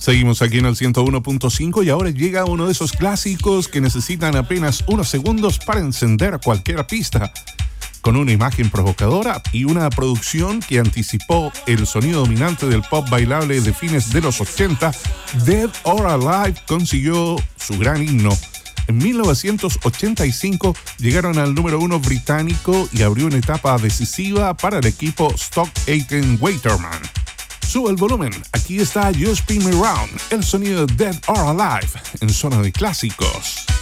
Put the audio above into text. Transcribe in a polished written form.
Seguimos aquí en el 101.5 y ahora llega uno de esos clásicos que necesitan apenas unos segundos para encender cualquier pista. Con una imagen provocadora y una producción que anticipó el sonido dominante del pop bailable de fines de los 80, Dead or Alive consiguió su gran himno. En 1985 llegaron al número 1 británico y abrió una etapa decisiva para el equipo Stock Aitken Waterman. Sube el volumen, aquí está You Spin Me Round, el sonido de Dead or Alive en zona de clásicos.